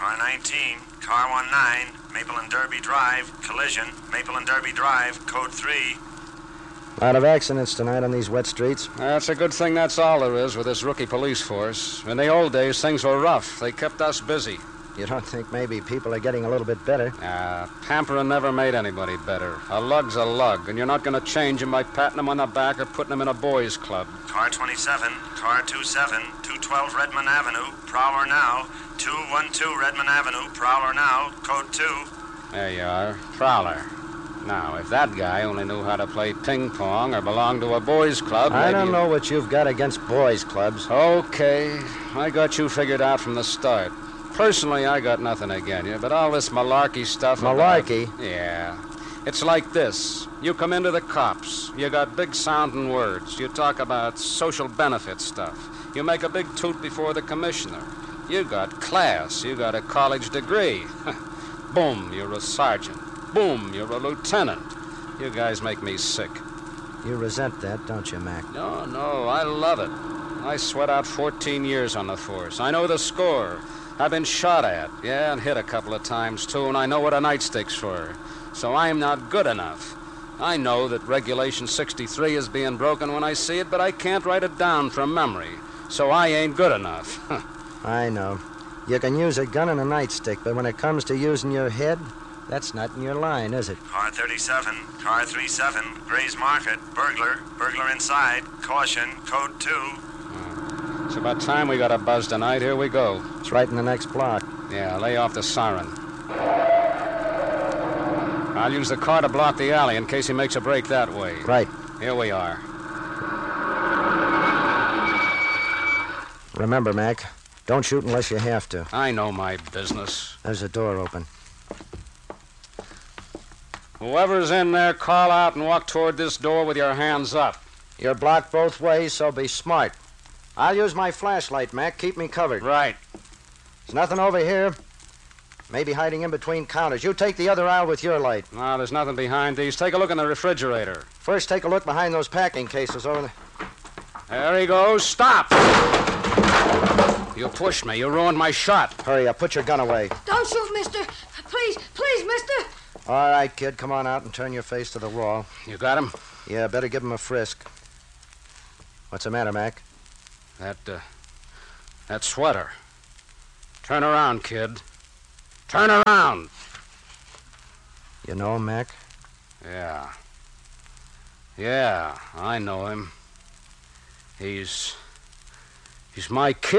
Car 19, car 19, Maple and Derby Drive, collision, Maple and Derby Drive, code 3. A lot of accidents tonight on these wet streets. That's a good thing that's all there is with this rookie police force. In the old days, things were rough. They kept us busy. You don't think maybe people are getting a little bit better? Pampering never made anybody better. A lug's a lug, and you're not going to change him by patting him on the back or putting him in a boys' club. Car 27, car 27, 212 Redmond Avenue, Prowler now. 212 Redmond Avenue, Prowler now, code 2. There you are, Prowler. Now, if that guy only knew how to play ping pong or belonged to a boys' club, I don't know what you've got against boys' clubs. Okay, I got you figured out from the start. Personally, I got nothing against you, but all this malarkey stuff... Malarkey? Yeah. It's like this. You come into the cops. You got big-sounding words. You talk about social benefit stuff. You make a big toot before the commissioner. You got class. You got a college degree. Boom, you're a sergeant. Boom, you're a lieutenant. You guys make me sick. You resent that, don't you, Mac? No, I love it. I sweat out 14 years on the force. I know the score. I've been shot at, yeah, and hit a couple of times, too, and I know what a nightstick's for. So I'm not good enough. I know that Regulation 63 is being broken when I see it, but I can't write it down from memory. So I ain't good enough. I know. You can use a gun and a nightstick, but when it comes to using your head, that's not in your line, is it? Car 37, car 37, Gray's Market, burglar inside, caution, code 2. It's about time we got a buzz tonight. Here we go. It's right in the next block. Yeah, lay off the siren. I'll use the car to block the alley in case he makes a break that way. Right. Here we are. Remember, Mac, don't shoot unless you have to. I know my business. There's a door open. Whoever's in there, call out and walk toward this door with your hands up. You're blocked both ways, so be smart. I'll use my flashlight, Mac. Keep me covered. Right. There's nothing over here. Maybe hiding in between counters. You take the other aisle with your light. No, there's nothing behind these. Take a look in the refrigerator. First, take a look behind those packing cases over there. There he goes. Stop! You pushed me. You ruined my shot. Hurry up. Put your gun away. Don't shoot, mister. Please, mister. All right, kid. Come on out and turn your face to the wall. You got him? Yeah, better give him a frisk. What's the matter, Mac? That sweater. Turn around, kid. Turn around! You know him, Mac? Yeah, I know him. He's my kid.